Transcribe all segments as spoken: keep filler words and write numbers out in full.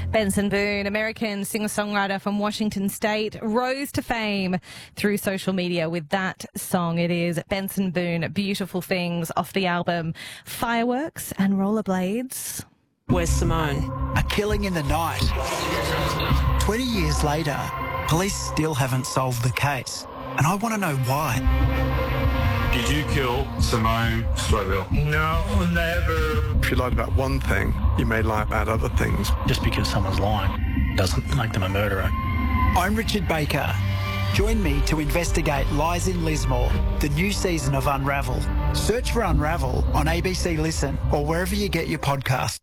Benson Boone, American singer-songwriter from Washington State, rose to fame through social media with that song. It is Benson Boone, Beautiful Things, off the album Fireworks and Rollerblades. Where's Simone? A killing in the night. twenty years later, police still haven't solved the case. And I want to know why. Did you kill Simone Slowville? No, never. If you lied about one thing, you may lie about other things. Just because someone's lying doesn't make them a murderer. I'm Richard Baker. Join me to investigate Lies in Lismore, the new season of Unravel. Search for Unravel on A B C Listen or wherever you get your podcasts.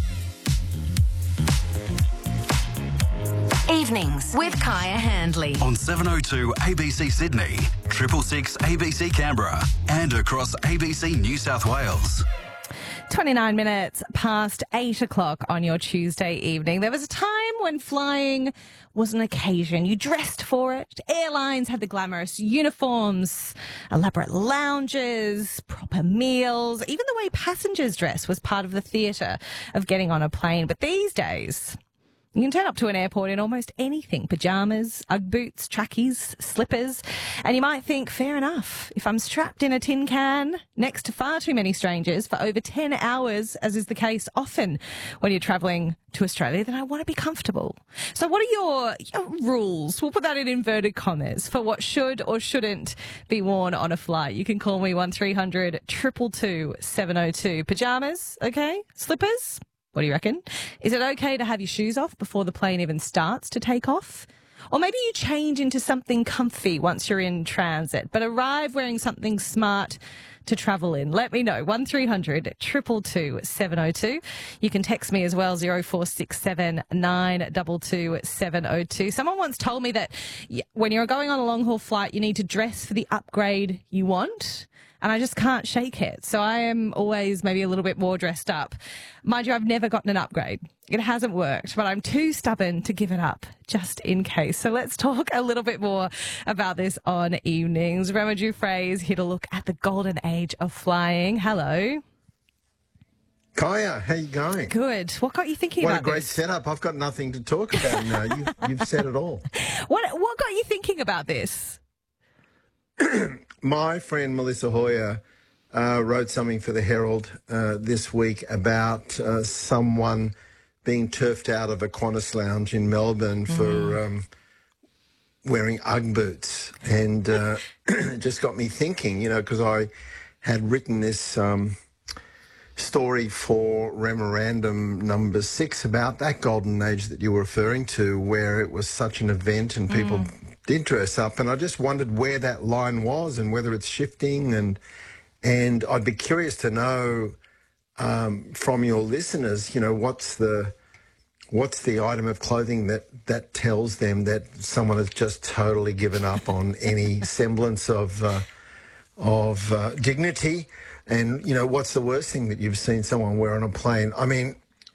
Evenings with Kaya Handley. On seven oh two A B C Sydney, triple six A B C Canberra, and across A B C New South Wales. twenty-nine minutes past eight o'clock on your Tuesday evening. There was a time when flying was an occasion. You dressed for it. Airlines had the glamorous uniforms, elaborate lounges, proper meals. Even the way passengers dress was part of the theatre of getting on a plane. But these days, you can turn up to an airport in almost anything. Pyjamas, Ugg boots, trackies, slippers. And you might think, fair enough. If I'm strapped in a tin can next to far too many strangers for over ten hours, as is the case often when you're travelling to Australia, then I want to be comfortable. So what are your, your rules? We'll put that in inverted commas for what should or shouldn't be worn on a flight. You can call me one three hundred two two two seven oh two. Pyjamas, okay? Slippers? What do you reckon? Is it okay to have your shoes off before the plane even starts to take off? Or maybe you change into something comfy once you're in transit, but arrive wearing something smart to travel in. Let me know. one three hundred two two two seven oh two. You can text me as well, zero four six seven nine two two seven oh two. Someone once told me that when you're going on a long-haul flight, you need to dress for the upgrade you want. And I just can't shake it. So I am always maybe a little bit more dressed up. Mind you, I've never gotten an upgrade. It hasn't worked, but I'm too stubborn to give it up just in case. So let's talk a little bit more about this on Evenings. Rema Dufresne here to look at the golden age of flying. Hello. Kaya, how you going? Good. What got you thinking what about this? What a great this? setup. I've got nothing to talk about now. you, you've said it all. What, what got you thinking about this? My friend Melissa Hoyer uh, wrote something for the Herald uh, this week about uh, someone being turfed out of a Qantas lounge in Melbourne mm. for um, wearing Ugg boots. And uh, it just got me thinking, you know, because I had written this um, story for Memorandum number six about that golden age that you were referring to, where it was such an event and people... Mm. did dress up, and I just wondered where that line was and whether it's shifting, and and I'd be curious to know um, from your listeners, you know, what's the what's the item of clothing that that tells them that someone has just totally given up on any semblance of uh, of uh, dignity, and you know, what's the worst thing that you've seen someone wear on a plane? I mean,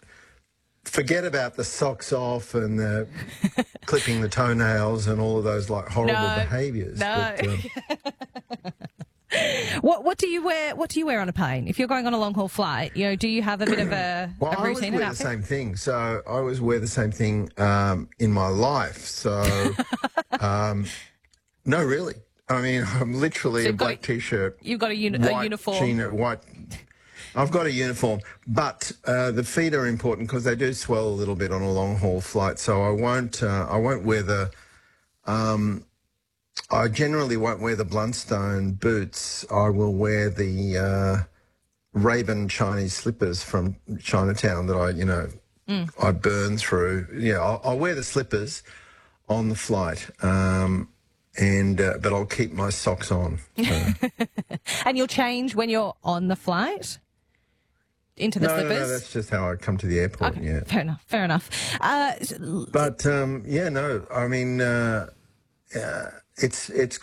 forget about the socks off and the clipping the toenails and all of those like horrible no, behaviours. No. But, um, what what do you wear? What do you wear on a plane if you're going on a long haul flight? You know, do you have a bit of a, well, a routine? I always wear outfit? the same thing. So I always wear the same thing um, in my life. So um, no, really. I mean, I'm literally so a black got, t-shirt. You've got a, uni- white a uniform. Jean, white. I've got a uniform, but uh, the feet are important because they do swell a little bit on a long haul flight. So I won't. Uh, I won't wear the. Um, I generally won't wear the Blundstone boots. I will wear the uh, Ray-Ban Chinese slippers from Chinatown that I, you know, mm. I burn through. Yeah, I'll, I'll wear the slippers on the flight. Um, And uh, but I'll keep my socks on. So. And you'll change when you're on the flight into the no, slippers? No, no, that's just how I come to the airport, okay, yeah. Fair enough, fair enough. Uh, but, um, yeah, no, I mean, uh, uh, it's it's